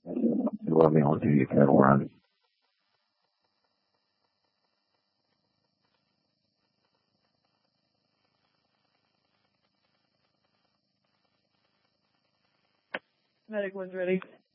You will be able to do your cattle run. Medic one's ready.